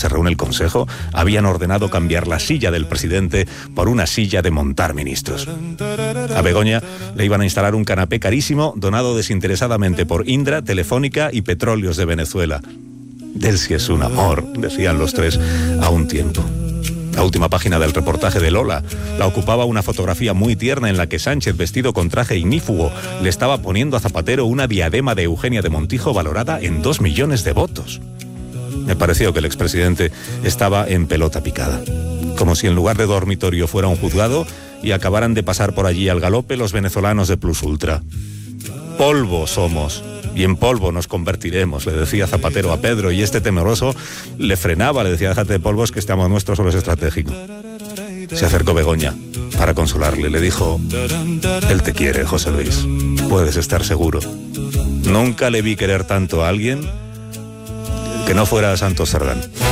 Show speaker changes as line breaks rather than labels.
se reúne el Consejo, habían ordenado cambiar la silla del presidente por una silla de montar ministros. A Begoña le iban a instalar un canapé carísimo donado desinteresadamente por Indra, Telefónica y Petróleos de Venezuela. Delcy es un amor, decían los tres a un tiempo. La última página del reportaje de Lola la ocupaba una fotografía muy tierna en la que Sánchez, vestido con traje ignífugo, le estaba poniendo a Zapatero una diadema de Eugenia de Montijo valorada en 2 millones de votos. Me pareció que el expresidente estaba en pelota picada, como si en lugar de dormitorio fuera un juzgado y acabaran de pasar por allí al galope los venezolanos de Plus Ultra. Polvo somos, y en polvo nos convertiremos, le decía Zapatero a Pedro, y este temeroso le frenaba, le decía, déjate de polvos que este amor nuestro solo es estratégico. Se acercó Begoña para consolarle, le dijo, él te quiere, José Luis, puedes estar seguro. Nunca le vi querer tanto a alguien que no fuera a Santos Cerdán.